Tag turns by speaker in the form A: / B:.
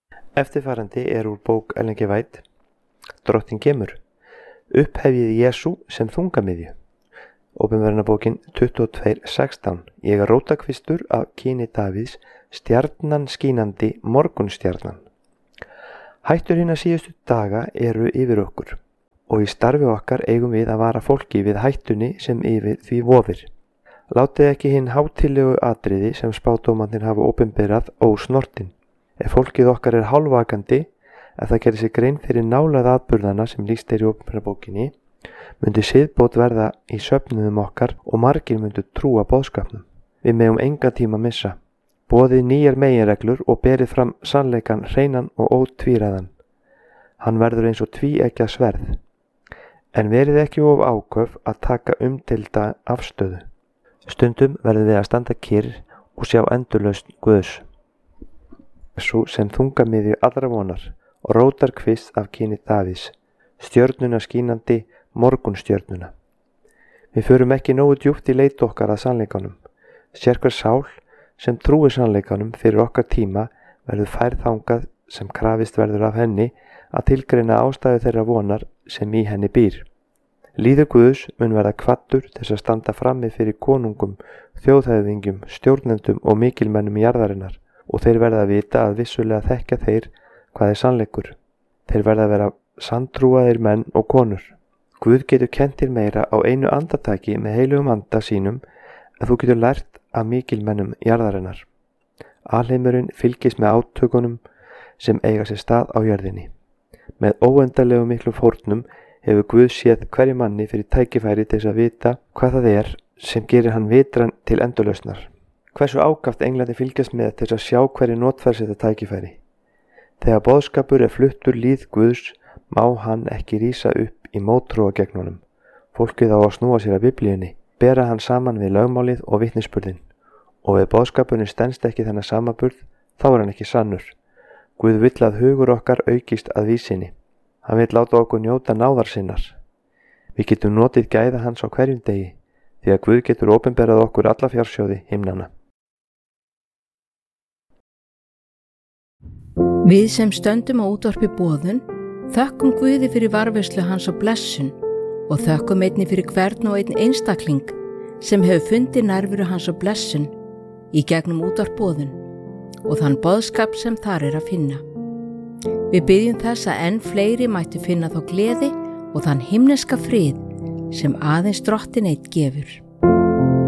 A: Eftirfarandi úr bók Ellen G. White, Drottinn kemur. Upphefjið Jesú sem þungamiðju. Ópenbarunarbókin 22:16. Ég rótakvistur af kyni Davíðs, stjarnan skínandi, morgunstjarnan. Hættur hinna síðustu daga eru yfir okkur og í starfi okkar eigum við að vara fólki við hættunni sem yfir því vofir. Látið ekki hinn hátíðlegu atriði sem spádómarnir hafa opinberað ósnortin. Ef fólkið okkar hálfvakandi, ef það gerir sig grein fyrir nálægð atburðana sem lýst í opinberabókinni, myndi siðbót verða í söfnuðum okkar og margir myndu trúa boðskapnum. Við megum engan tíma missa. Boðið nýjar meginreglur og berið fram sannleikan hreinan og ótvíræðan. Hann verður eins og tvíeggjað sverð. En verið ekki of áköf að taka umdeilda afstöðu. Stundum verðum við að standa kyrr og sjá endurlausn Guðs. Jesú sem þungamiðju allra vonar og rótarkvist af kyni Davíðs, stjörnuna skínandi, morgunstjörnuna. Við förum ekki nógu djúpt í leit okkar að sannleikanum. Sérhver sál sem trúir sannleikanum fyrir okkar tíma verður færð þangað sem krafist verður af henni að tilgreina ástæðu þeirra vonar sem í henni býr. Lýður Guðs mun verða hvattur þess að standa frammi fyrir konungum, þjóðhöfðingjum, stjórnendum og mikilmennum jarðarinnar og þeir verða að vita að vissulega þekkja þeir hvað sannleikur. Þeir verða að vera sanntrúaðir menn og konur. Guð getur kennt þér meira á einu andartaki með heilugum anda sínum en þú getur lært af mikilmennum jarðarinnar. Alheimurinn fylgist með átökunum sem eiga sér stað á jörðinni. Með óendanlegu miklum fórnum hefur Guð séð hverju manni fyrir tækifæri til þess að vita hvað það sem gerir hann vitran til endurlausnar. Hversu ákaft englandi fylgjast með til þess að sjá hverju notfærs þetta tækifæri. Þegar boðskapur fluttur líð Guðs má hann ekki rísa upp í móttrúa gegn honum. Fólkið á að snúa sér að Biblíunni, bera hann saman við lögmálið og vitnisburðinn. Og ef boðskapurinn stenst ekki þennan samaburð, þá hann ekki sannur. Guð vill að hugur okkar aukist að vísinni. Hann vill láta okkur njóta náðar sinnar. Við getum notið gæða hans á hverjum degi, því að Guð getur opinberað okkur alla fjársjóði himnanna.
B: Við sem stöndum á útvarpi boðun, þökkum Guði fyrir varðveislu hans á blessun og þökkum einnig fyrir hvern og einn einstakling sem hefur fundið nærveru hans á blessun í gegnum útvarp boðun og þann boðskap sem þar að finna. Við biðjum þess að enn fleiri mættu finna þá gleði og þann himneska frið sem aðeins Drottinn einn gefur.